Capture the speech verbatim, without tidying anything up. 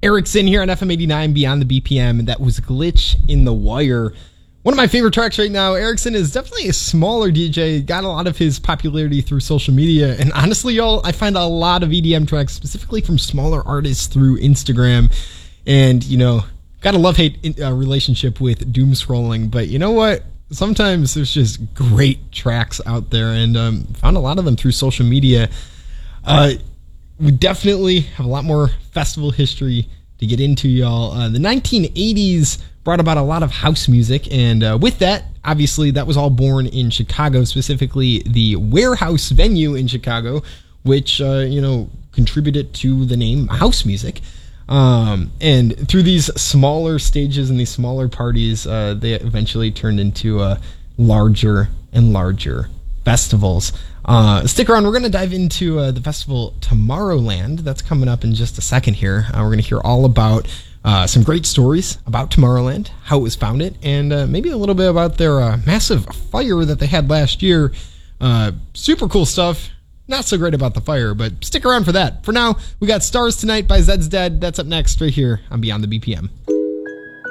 Erickson here on F M eighty-nine Beyond the B P M, and that was Glitch in the Wire. One of my favorite tracks right now. Erickson is definitely a smaller D J, got a lot of his popularity through social media, and honestly, y'all, I find a lot of E D M tracks, specifically from smaller artists through Instagram, and, you know, got a love-hate uh, relationship with doom scrolling, but you know what? Sometimes there's just great tracks out there, and um, found a lot of them through social media. Uh, we definitely have a lot more festival history to get into, y'all. Uh, the nineteen eighties brought about a lot of house music, and uh, with that, obviously, that was all born in Chicago, specifically the Warehouse venue in Chicago, which, uh, you know, contributed to the name house music. Um, and through these smaller stages and these smaller parties, uh, they eventually turned into uh, larger and larger festivals. Uh, stick around. We're going to dive into uh, the festival Tomorrowland. That's coming up in just a second here. Uh, we're going to hear all about uh, some great stories about Tomorrowland, how it was founded, and uh, maybe a little bit about their uh, massive fire that they had last year. Uh, super cool stuff. Not so great about the fire, but stick around for that. For now, we got Stars Tonight by Zed's Dead. That's up next right here on Beyond the B P M.